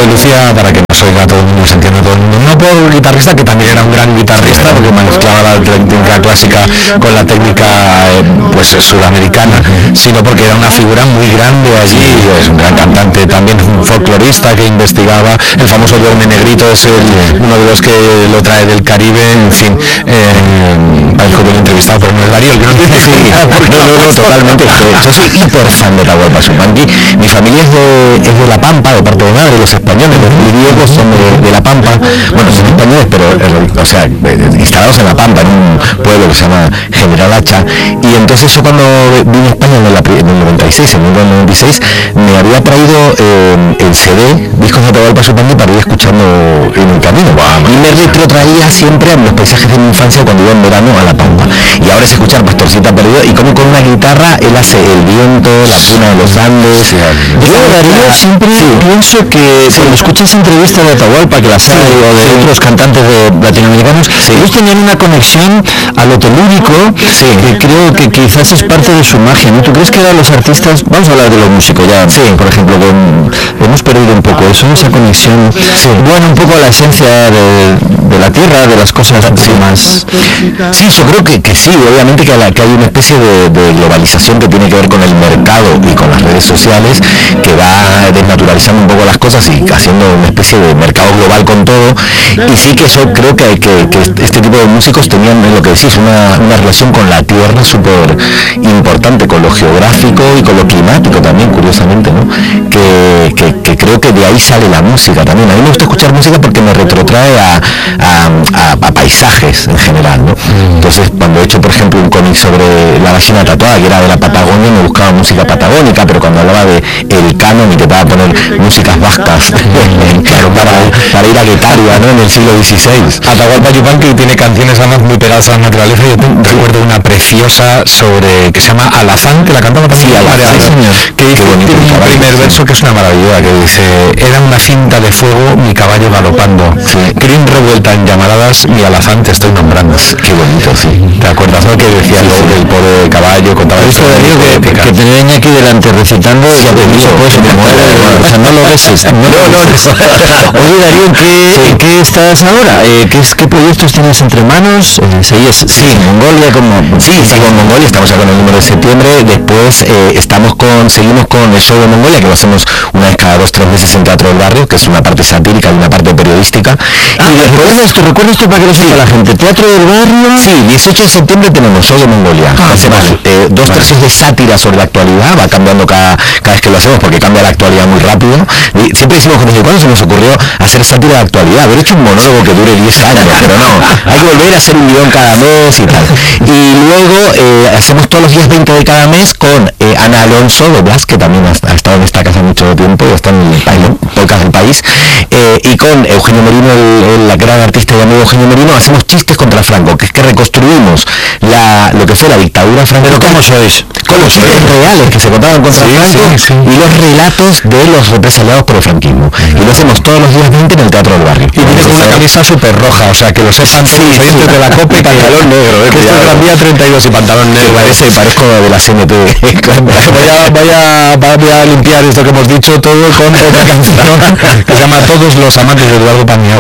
de Lucía, para que nos oiga todo el mundo, se entienda todo el mundo. No por guitarrista, que también era un gran guitarrista, porque mezclaba la técnica clásica con la técnica pues sudamericana, sino porque era una figura muy grande allí, es un gran cantante, también un folclorista que investigaba, el famoso Duerme Negrito es uno de los que lo trae del Caribe, en fin, parezco que lo he entrevistado, pero no es Darío, el que no tiene no, totalmente, yo soy hiper fan de Atahualpa Yupanqui. Mi familia es de La Pampa, de parte de madre, los españoles, los griegos son de La Pampa, bueno, son españoles, pero, o sea, instalados en La Pampa, en un pueblo que se llama General Hacha, y entonces yo cuando vine a España en el 96, en el 96, me había traído el CD, discos de Atahualpa Yupanqui, para ir escuchando en el camino, y me retrotraía siempre a los paisajes de mi infancia cuando iba en verano a La Pampa, y ahora es escuchar Pastorcita Perdido, y como con una guitarra él hace El Viento, La Puna de los Andes. Yo, Darío, siempre pienso que cuando escuchas entrevistas de Atahualpa, que las hay, o de otros cantantes latinoamericanos, ellos tenían una conexión a lo telúrico, que creo que quizás es parte de su magia, ¿no? ¿Tú crees que ahora los artistas, vamos a hablar de los músicos ya, por ejemplo, hemos perdido un poco eso, esa conexión, bueno, un poco a la esencia de la tierra, de las cosas más... Sí, yo creo que sí, obviamente que hay una especie de globalización que tiene que ver con el mercado y con las redes sociales, que va desnaturalizando un poco las cosas y haciendo una especie de mercado global con todo, y sí que yo creo que este tipo de músicos tenían, lo que decís, una relación con la tierra súper importante, con lo geográfico y con lo climático también, curiosamente, ¿no? Que creo que de ahí sale la música también. A mí me gusta escuchar música porque me retrotrae a paisajes en general, ¿no? Entonces, cuando he hecho, por ejemplo, un cómic sobre la ballena tatuada, que era de la Patagonia, me buscaba música patagónica, pero cuando hablaba de el canon intentaba poner músicas vascas claro, para ir a Guetaria, ¿no? En el siglo XVI. Atahualpa Yupanqui tiene canciones además muy pegadas a la naturaleza. Yo recuerdo una preciosa que se llama Alazán, que la cantaba también. Sí, Alazán, que dice, tiene un primer verso que es una maravilla, que dice: era una cinta de fuego mi caballo galopando, crin revuelta en llamaradas, mi alazán te estoy nombrando. Qué bonito, sí. ¿Te acuerdas, no? Que decía lo del pobre caballo, contaba esto de Darío, que tenía aquí delante recitando, ya te digo, pues me muere, o sea, no lo beses. Oye, Darío, ¿en qué estás ahora? ¿Qué proyectos tienes entre manos? ¿Seguís en Mongolia? Sigo en Mongolia, estamos ya con el número de septiembre, después seguimos con el show de Mongolia, que lo hacemos una vez cada 2-3 meses en Teatro del Barrio, que es una parte satírica y una parte periodística. Y recuerda esto para que lo sepa la gente. Teatro del Barrio. Sí, 18 de septiembre tenemos show de Mongolia. Hacemos 2 tercios de sátira sobre la actualidad, va cambiando cada vez que lo hacemos porque cambia la actualidad muy rápido. Y siempre decimos que desde cuándo se nos ocurrió hacer sátira de actualidad, haber hecho un monólogo que dure 10 años, pero no, hay que volver a hacer un guión cada mes y tal. Y luego hacemos todos los días 20 de cada mes con Ana Alonso de Blas, que también ha estado en esta casa mucho tiempo y está en el podcast del país, y con Eugenio Merino, la gran artista y amigo Eugenio Merino, hacemos chistes contra Franco, que es que reconstruimos lo que fue la dictadura franquista. ¿Pero cómo sois? Con los chistes reales que se contaban contra Franco y los relatos de los represaliados por el franquismo. Y lo hacemos todos los días 20 en el Teatro del Barrio. Y viene con una camisa súper roja, o sea, que lo sepan todos los oyentes de la COPE, y pantalón negro, que esto es Gran Vía 32 y pantalón negro. Parezco de la CNT. Voy a limpiar esto que hemos dicho todo con otra canción que se llama Todos los amantes de Eduardo Paniagua.